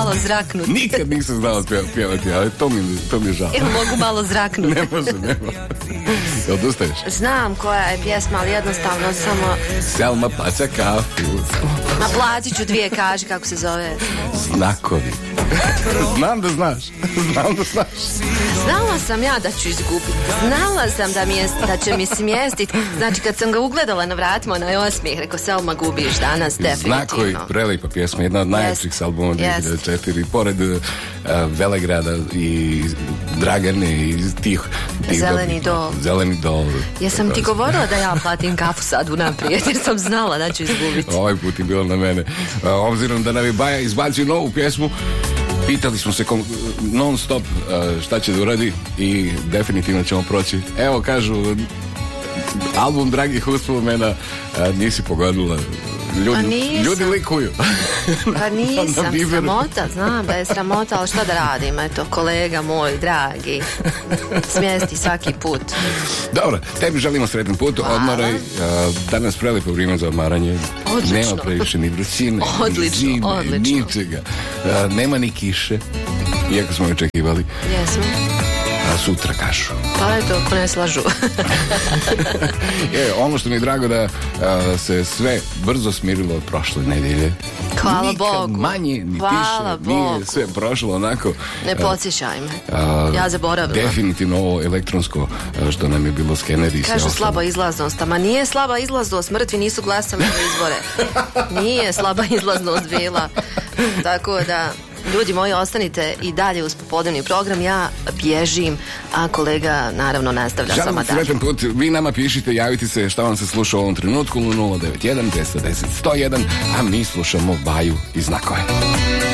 malo zraknuti. Nikad nisam znala pjevati, ali to mi je žao. Ili mogu malo zraknuti? Ne može. Odustaješ? Znam koja je pjesma, ali jednostavno samo... Selma plaća kafu. Naplatit ću 2, kaži kako se zove. Znakovi. Znam da znaš. Znala sam ja da ću izgubiti. Znala sam da će mi smjestiti. Znači kad sam ga ugledala na vratima, onaj osmijeh, rekao Selma gubiš danas, definitivno. Znakovi, prelipa pjesma, jedna od najjačih s albuma 2004. Pored Velegrada i Dragane i tih Zeleni dol. Jesam ti govorila da ja platim kafu sad unaprijed jer sam znala da ću izgubiti. Ovaj put je bilo na mene. Obzirom da nam je Baja izbacio novu pjesmu, pitali smo se non stop šta će da uradi i definitivno ćemo proći. Evo kažu, album Dragih uspomena nisi pogodila. Ljudi likuju. Pa nisam, sramota, znam da je sramota, ali šta da radim, eto, kolega moj, dragi, smjesti svaki put. Dobro, tebi želimo sretan put, odmaraj, danas prelipo vrijeme za odmaranje. Odlično. Nema previše ni vrućine, ni zime, ničega, nema ni kiše, iako smo očekivali. Jesmo. A sutra kašu. Pa eto, ako ne slažu. Ono što mi je drago da se sve brzo smirilo od prošle nedelje. Hvala Bogu. Nikad manje, ni tiše, nije sve prošlo onako. Ne podsjećaj me. Ja zaboravila. Definitivno ovo elektronsko što nam je bilo skeneri. Kažu slaba izlaznost, ma nije slaba izlaznost, mrtvi nisu glasali za izbore. Nije slaba izlaznost bila. Tako da... Ljudi moji, ostanite i dalje uz popodnevni program. Ja bježim, a kolega naravno nastavlja s vama dalje. Sretan put, vi nama pišite, javite se šta vam se sluša u ovom trenutku 091 210 101, a mi slušamo Baju i Znakove.